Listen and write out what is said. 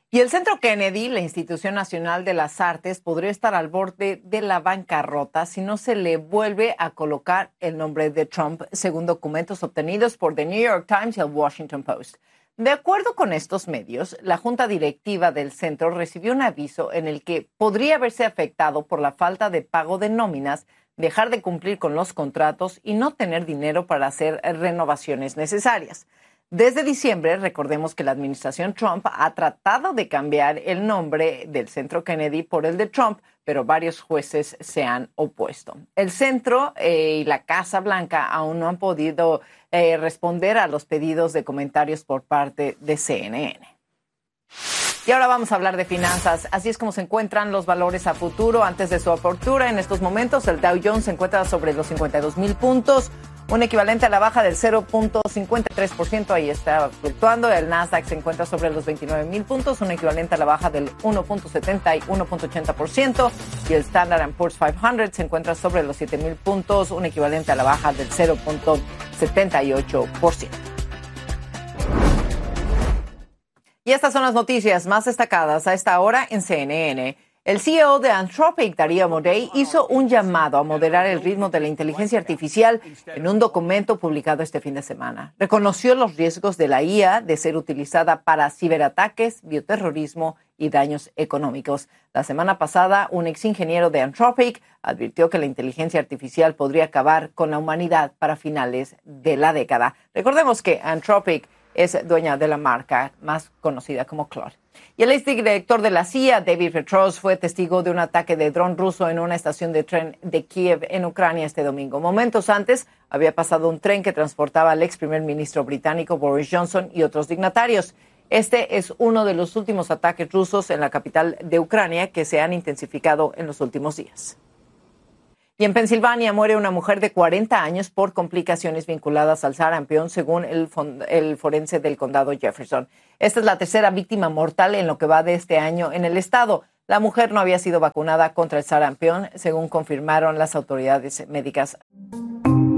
Y el Centro Kennedy, la Institución Nacional de las Artes, podría estar al borde de la bancarrota si no se le vuelve a colocar el nombre de Trump, según documentos obtenidos por The New York Times y el Washington Post. De acuerdo con estos medios, la junta directiva del centro recibió un aviso en el que podría verse afectado por la falta de pago de nóminas, dejar de cumplir con los contratos y no tener dinero para hacer renovaciones necesarias. Desde diciembre, recordemos que la administración Trump ha tratado de cambiar el nombre del Centro Kennedy por el de Trump, pero varios jueces se han opuesto. El centro y la Casa Blanca aún no han podido responder a los pedidos de comentarios por parte de CNN. Y ahora vamos a hablar de finanzas. Así es como se encuentran los valores a futuro antes de su apertura. En estos momentos, el Dow Jones se encuentra sobre los 52,000 puntos, un equivalente a la baja del 0.53%. Ahí está fluctuando. El Nasdaq se encuentra sobre los 29,000 puntos, un equivalente a la baja del 1.70 y 1.80%. Y el Standard & Poor's 500 se encuentra sobre los 7,000 puntos, un equivalente a la baja del 0.78%. Y estas son las noticias más destacadas a esta hora en CNN. El CEO de Anthropic, Darío Amodei, hizo un llamado a moderar el ritmo de la inteligencia artificial en un documento publicado este fin de semana. Reconoció los riesgos de la IA de ser utilizada para ciberataques, bioterrorismo y daños económicos. La semana pasada, un exingeniero de Anthropic advirtió que la inteligencia artificial podría acabar con la humanidad para finales de la década. Recordemos que Anthropic es dueña de la marca más conocida como Claude. Y el exdirector de la CIA, David Petraeus, fue testigo de un ataque de dron ruso en una estación de tren de Kiev, en Ucrania, este domingo. Momentos antes, había pasado un tren que transportaba al ex primer ministro británico Boris Johnson y otros dignatarios. Este es uno de los últimos ataques rusos en la capital de Ucrania que se han intensificado en los últimos días. Y en Pensilvania muere una mujer de 40 años por complicaciones vinculadas al sarampión, según el forense del condado Jefferson. Esta es la tercera víctima mortal en lo que va de este año en el estado. La mujer no había sido vacunada contra el sarampión, según confirmaron las autoridades médicas.